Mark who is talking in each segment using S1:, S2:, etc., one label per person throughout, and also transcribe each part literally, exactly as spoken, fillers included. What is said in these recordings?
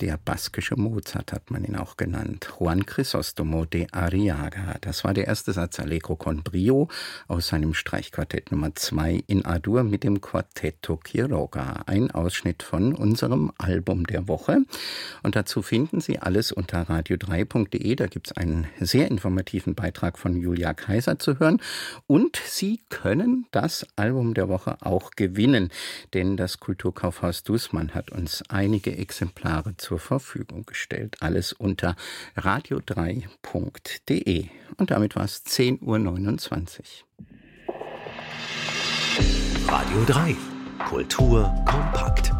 S1: Der baskische Mozart hat man ihn auch genannt. Juan Crisóstomo de Arriaga. Das war der erste Satz Allegro con brio aus seinem Streichquartett Nummer zwei in A-Dur mit dem Quartetto Quiroga. Ein Ausschnitt von unserem Album der Woche. Und dazu finden Sie alles unter radio drei punkt de. Da gibt es einen sehr informativen Beitrag von Julia Kaiser zu hören. Und Sie können das Album der Woche auch gewinnen. Denn das Kulturkaufhaus Dußmann hat uns einige Exemplare zur Verfügung gestellt. Alles unter radio drei punkt de. Und damit war es zehn Uhr neunundzwanzig.
S2: Radio drei. Kultur kompakt.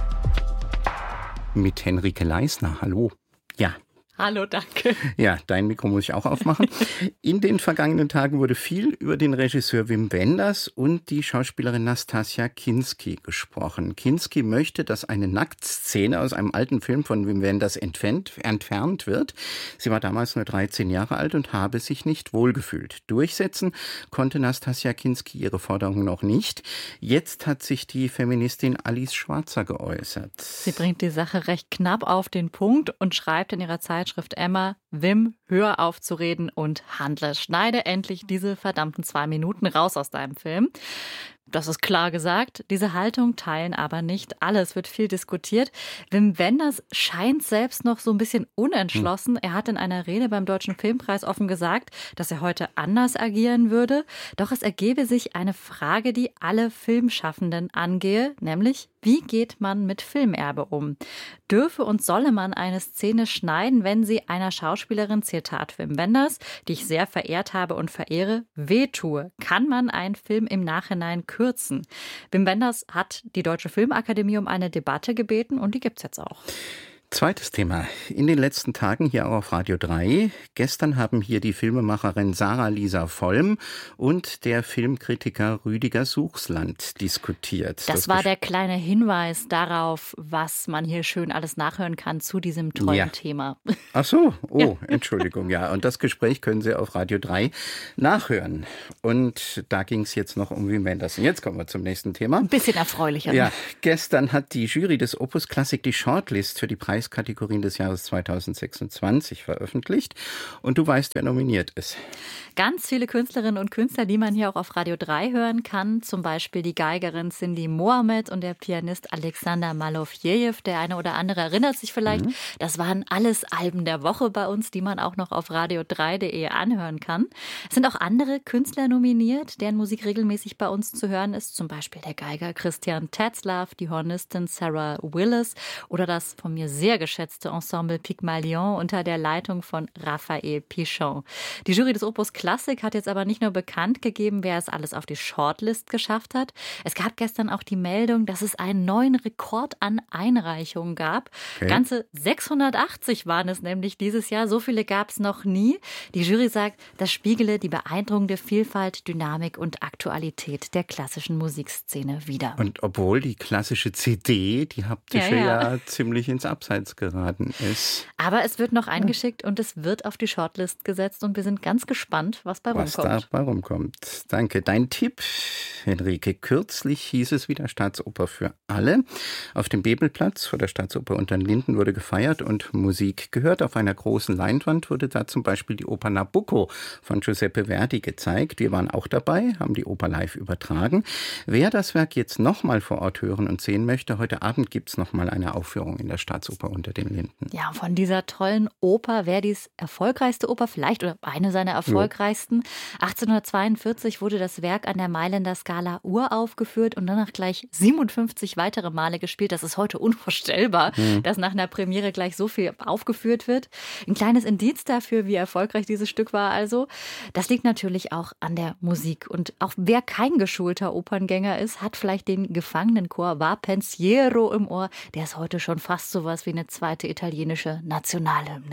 S1: Mit Henrike Leisner. Hallo. Ja.
S3: Hallo, danke.
S1: Ja, dein Mikro muss ich auch aufmachen. In den vergangenen Tagen wurde viel über den Regisseur Wim Wenders und die Schauspielerin Nastassja Kinski gesprochen. Kinski möchte, dass eine Nacktszene aus einem alten Film von Wim Wenders entfernt, entfernt wird. Sie war damals nur dreizehn Jahre alt und habe sich nicht wohlgefühlt. Durchsetzen konnte Nastassja Kinski ihre Forderung noch nicht. Jetzt hat sich die Feministin Alice Schwarzer geäußert.
S3: Sie bringt die Sache recht knapp auf den Punkt und schreibt in ihrer Zeitschrift Emma: Wim, hör auf zu reden und handle. Schneide endlich diese verdammten zwei Minuten raus aus deinem Film. Das ist klar gesagt. Diese Haltung teilen aber nicht alle. Es wird viel diskutiert. Wim Wenders scheint selbst noch so ein bisschen unentschlossen. Er hat in einer Rede beim Deutschen Filmpreis offen gesagt, dass er heute anders agieren würde. Doch es ergebe sich eine Frage, die alle Filmschaffenden angehe, nämlich: Wie geht man mit Filmerbe um? Dürfe und solle man eine Szene schneiden, wenn sie einer Schauspielerin, Zitat Wim Wenders, die ich sehr verehrt habe und verehre, wehtue? Kann man einen Film im Nachhinein kürzen? Wim Wenders hat die Deutsche Filmakademie um eine Debatte gebeten und die gibt's jetzt auch.
S1: Zweites Thema. In den letzten Tagen hier auch auf Radio drei. Gestern haben hier die Filmemacherin Sarah-Lisa Vollm und der Filmkritiker Rüdiger Suchsland diskutiert.
S3: Das, das war der kleine Hinweis darauf, was man hier schön alles nachhören kann zu diesem tollen ja. Thema.
S1: Ach so, oh, ja. Entschuldigung, ja. Und das Gespräch können Sie auf Radio drei nachhören. Und da ging es jetzt noch um Wim Wenders. Und jetzt kommen wir zum nächsten Thema.
S3: Ein bisschen erfreulicher.
S1: Ja, gestern hat die Jury des Opus Classic die Shortlist für die Preis Kategorien des Jahres zweitausendsechsundzwanzig veröffentlicht. Und du weißt, wer nominiert ist.
S3: Ganz viele Künstlerinnen und Künstler, die man hier auch auf Radio drei hören kann. Zum Beispiel die Geigerin Cindy Mohamed und der Pianist Alexander Malofejew. Der eine oder andere erinnert sich vielleicht. Mhm. Das waren alles Alben der Woche bei uns, die man auch noch auf radio drei punkt de anhören kann. Es sind auch andere Künstler nominiert, deren Musik regelmäßig bei uns zu hören ist. Zum Beispiel der Geiger Christian Tetzlaff, die Hornistin Sarah Willis oder das von mir sehr geschätzte Ensemble Pygmalion unter der Leitung von Raphael Pichon. Die Jury des Opus Classic hat jetzt aber nicht nur bekannt gegeben, wer es alles auf die Shortlist geschafft hat. Es gab gestern auch die Meldung, dass es einen neuen Rekord an Einreichungen gab. Okay. Ganze sechshundertachtzig waren es nämlich dieses Jahr. So viele gab es noch nie. Die Jury sagt, das spiegele die beeindruckende Vielfalt, Dynamik und Aktualität der klassischen Musikszene wider.
S1: Und obwohl die klassische C D, die haptische, ja, ja. ja ziemlich ins Abseits geraten ist.
S3: Aber es wird noch eingeschickt und es wird auf die Shortlist gesetzt und wir sind ganz gespannt, was bei
S1: was
S3: rumkommt.
S1: Was da bei rumkommt. Danke. Dein Tipp, Henrike. Kürzlich hieß es wieder Staatsoper für alle. Auf dem Bebelplatz vor der Staatsoper Unterlinden wurde gefeiert und Musik gehört. Auf einer großen Leinwand wurde da zum Beispiel die Oper Nabucco von Giuseppe Verdi gezeigt. Wir waren auch dabei, haben die Oper live übertragen. Wer das Werk jetzt nochmal vor Ort hören und sehen möchte, heute Abend gibt es nochmal eine Aufführung in der Staatsoper Unter den Linden.
S3: Ja, von dieser tollen Oper, Verdis erfolgreichste Oper vielleicht oder eine seiner erfolgreichsten. Jo. achtzehnhundertzweiundvierzig wurde das Werk an der Mailänder Scala uraufgeführt und danach gleich siebenundfünfzig weitere Male gespielt. Das ist heute unvorstellbar, mhm. dass nach einer Premiere gleich so viel aufgeführt wird. Ein kleines Indiz dafür, wie erfolgreich dieses Stück war also. Das liegt natürlich auch an der Musik. Und auch wer kein geschulter Operngänger ist, hat vielleicht den Gefangenenchor Va Pensiero im Ohr. Der ist heute schon fast sowas wie eine zweite italienische Nationalhymne.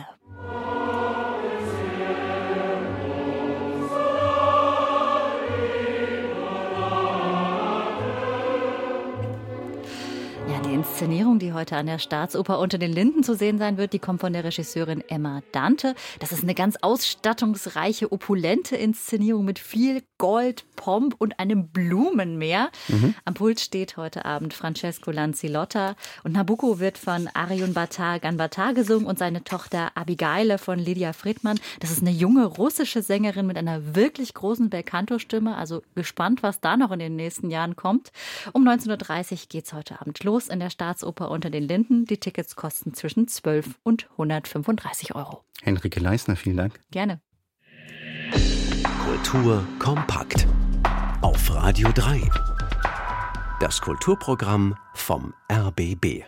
S3: Die Inszenierung, die heute an der Staatsoper Unter den Linden zu sehen sein wird, die kommt von der Regisseurin Emma Dante. Das ist eine ganz ausstattungsreiche, opulente Inszenierung mit viel Gold, Pomp und einem Blumenmeer. Mhm. Am Pult steht heute Abend Francesco Lanzillotta und Nabucco wird von Arjun Bhatta Ganbhatta gesungen und seine Tochter Abigail von Lydia Friedman. Das ist eine junge russische Sängerin mit einer wirklich großen Belcanto-Stimme. Also gespannt, was da noch in den nächsten Jahren kommt. Um neunzehn Uhr dreißig geht es heute Abend los in der Staatsoper Unter den Linden. Die Tickets kosten zwischen zwölf und hundertfünfunddreißig Euro.
S1: Henrike Leisner, vielen Dank.
S3: Gerne.
S2: Kultur kompakt. Auf Radio drei. Das Kulturprogramm vom R B B.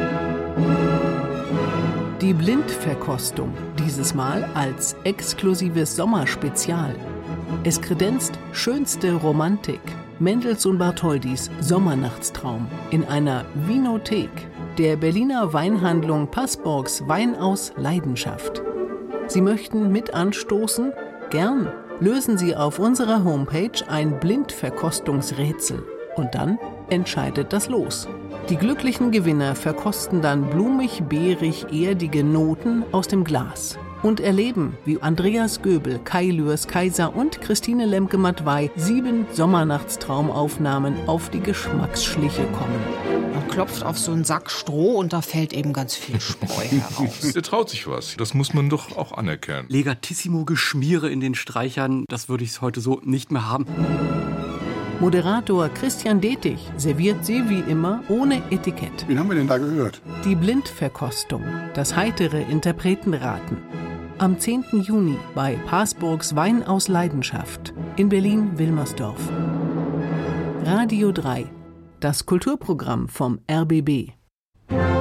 S4: Die Blindverkostung, dieses Mal als exklusives Sommerspezial. Es kredenzt schönste Romantik. Mendelssohn Bartholdys Sommernachtstraum in einer Winothek, der Berliner Weinhandlung Passburgs Wein aus Leidenschaft. Sie möchten mit anstoßen? Gern. Lösen Sie auf unserer Homepage ein Blindverkostungsrätsel und dann entscheidet das Los. Die glücklichen Gewinner verkosten dann blumig-beerig-erdige Noten aus dem Glas und erleben, wie Andreas Göbel, Kai Lührs Kaiser und Christine Lemke-Matwei sieben Sommernachtstraumaufnahmen auf die Geschmacksschliche kommen.
S5: Man klopft auf so einen Sack Stroh und da fällt eben ganz viel Spreu heraus.
S6: Der traut sich was. Das muss man doch auch anerkennen.
S7: Legatissimo-Geschmiere in den Streichern, das würde ich heute so nicht mehr haben.
S4: Moderator Christian Detig serviert sie wie immer ohne Etikett.
S8: Wen haben wir denn da gehört?
S4: Die Blindverkostung, das heitere Interpretenraten. Am zehnten Juni bei Passburgs Wein aus Leidenschaft in Berlin-Wilmersdorf. Radio drei, das Kulturprogramm vom R B B.